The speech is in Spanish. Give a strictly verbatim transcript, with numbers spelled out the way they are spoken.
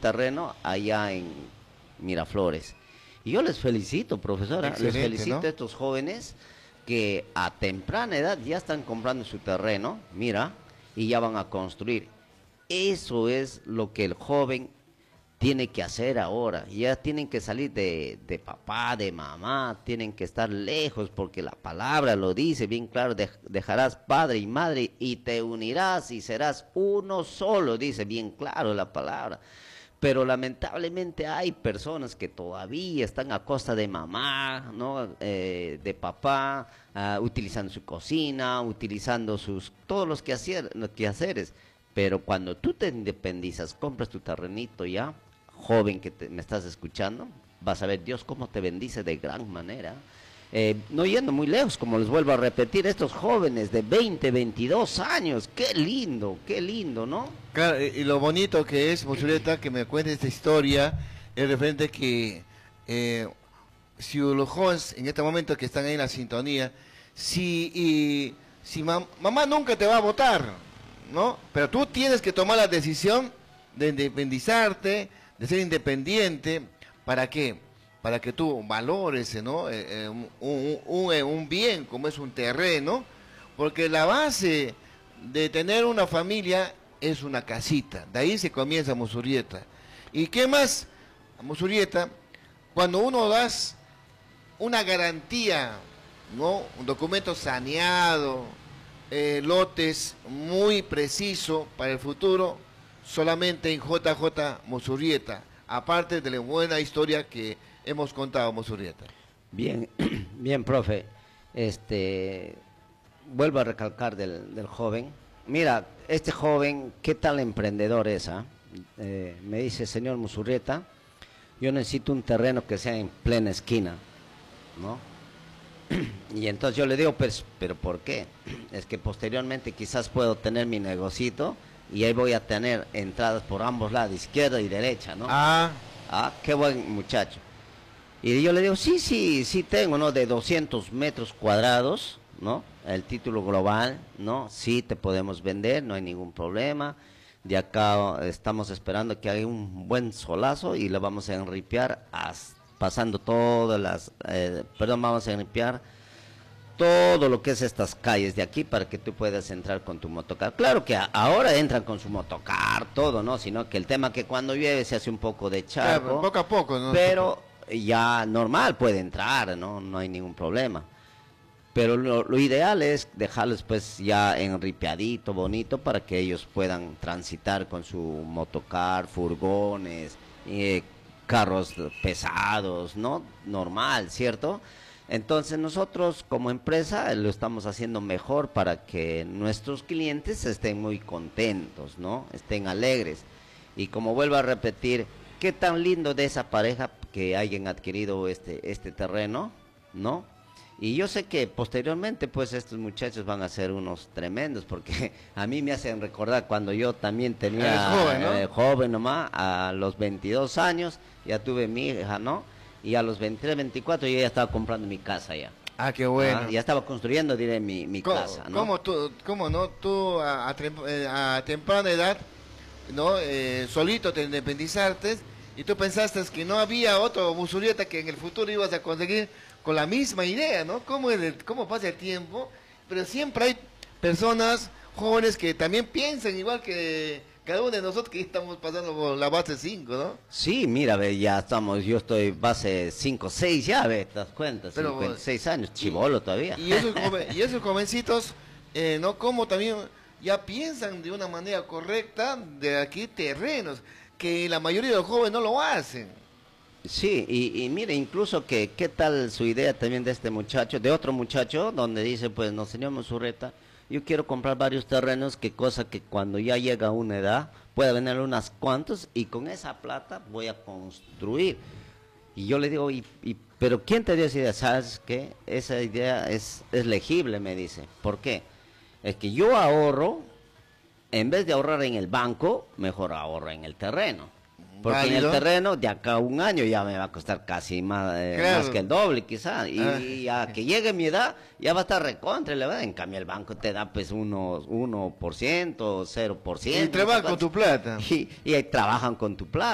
terreno allá en Miraflores. Y yo les felicito, profesora, Excelente, les felicito ¿no? a estos jóvenes que a temprana edad ya están comprando su terreno, mira, y ya van a construir. Eso es lo que el joven tiene que hacer ahora. Ya tienen que salir de, de papá, de mamá, tienen que estar lejos porque la palabra lo dice bien claro, dej- dejarás padre y madre y te unirás y serás uno solo, dice bien claro la palabra. Pero lamentablemente hay personas que todavía están a costa de mamá, ¿no? Eh, de papá, ah, utilizando su cocina, utilizando sus todos los quehacer- los quehaceres. Pero cuando tú te independizas, compras tu terrenito ya, joven que te- me estás escuchando, vas a ver Dios cómo te bendice de gran manera. Eh, no yendo muy lejos, como les vuelvo a repetir, estos jóvenes de veinte, veintidós años, qué lindo, qué lindo, ¿no? Claro, y y lo bonito que es, Monserreta, que me cuente esta historia, es referente que eh, si los jóvenes en este momento que están ahí en la sintonía, si, y, si mam- mamá nunca te va a votar, ¿no? Pero tú tienes que tomar la decisión de independizarte, de ser independiente, ¿para qué? Para que tú valores, ¿no? Eh, eh, un, un- un- eh, un bien como es un terreno, porque la base de tener una familia es una casita, de ahí se comienza Musurieta. ¿Y qué más, Musurieta? Cuando uno das una garantía, ¿no? Un documento saneado, eh, lotes muy preciso para el futuro, solamente en J J Musurieta, aparte de la buena historia que hemos contado, Musurieta. Bien, bien, profe. Este, vuelvo a recalcar del, del joven. Mira, este joven, ¿qué tal emprendedor es? ah? Eh, me dice, señor Musurrieta, yo necesito un terreno que sea en plena esquina, ¿no? Y entonces yo le digo, pues, ¿pero por qué? Es que posteriormente quizás puedo tener mi negocito y ahí voy a tener entradas por ambos lados, izquierda y derecha, ¿no? Ah, Ah, qué buen muchacho. Y yo le digo, sí, sí, sí tengo, ¿no? De doscientos metros cuadrados, ¿no? El título global, ¿no? Sí te podemos vender, no hay ningún problema. De acá estamos esperando que haya un buen solazo y lo vamos a enripear as- pasando todas las, eh, perdón, vamos a enripear todo lo que es estas calles de aquí para que tú puedas entrar con tu motocar. Claro que a- ahora entran con su motocar, todo, ¿no? Sino que el tema que cuando llueve se hace un poco de claro, charco, poco a poco, ¿no? pero ya normal puede entrar, ¿no? No hay ningún problema. Pero lo, lo ideal es dejarlos pues ya enripeadito, bonito, para que ellos puedan transitar con su motocar, furgones, eh, carros pesados, ¿no? Normal, ¿cierto? Entonces nosotros como empresa lo estamos haciendo mejor para que nuestros clientes estén muy contentos, ¿no? Estén alegres. Y como vuelvo a repetir, qué tan lindo de esa pareja que hayan adquirido este, este terreno, ¿no? Y yo sé que posteriormente pues estos muchachos van a ser unos tremendos porque a mí me hacen recordar cuando yo también tenía Eres joven, ¿no? eh, joven nomás, a los veintidós años, ya tuve mi hija, ¿no? Y a los veintitrés, veinticuatro yo ya estaba comprando mi casa ya. Ah, qué bueno. Ah, ya estaba construyendo, diré, mi, mi ¿Cómo, casa, ¿no? cómo tú, cómo no? Tú a, a, tem- eh, a temprana edad, ¿no? Eh, solito te independizaste y tú pensaste que no había otro Musurieta que en el futuro ibas a conseguir con la misma idea, ¿no? ¿Cómo, es el- cómo pasa el tiempo? Pero siempre hay personas jóvenes que también piensan igual que cada uno de nosotros que estamos pasando por la base cinco, ¿no? Sí, mira, ve, ya estamos, yo estoy base cinco, seis ya, ve, te das cuenta, Pero, cincuenta y seis años, chivolo todavía. Y esos, joven- y esos jovencitos, eh, ¿no? Como también ya piensan de una manera correcta de aquí terrenos, que la mayoría de los jóvenes no lo hacen. Sí, y, y mire, incluso que, ¿qué tal su idea también de este muchacho, de otro muchacho, donde dice, pues, no, señor Monsurreta, yo quiero comprar varios terrenos, que cosa que cuando ya llega a una edad, pueda vender unas cuantas, y con esa plata voy a construir. Y yo le digo, y, y, pero ¿quién te dio esa idea? ¿Sabes qué? Esa idea es, es legible, me dice. ¿Por qué? Es que yo ahorro, en vez de ahorrar en el banco, mejor ahorro en el terreno. Porque en Válido. el terreno, de acá a un año ya me va a costar casi más, eh, Claro. más que el doble, quizá. Y, Ah. y a que llegue mi edad, ya va a estar recontra, le va. En cambio, el banco te da pues unos uno por ciento, cero por ciento. Y trabaja con tu plata. Y, y ahí trabajan con tu plata.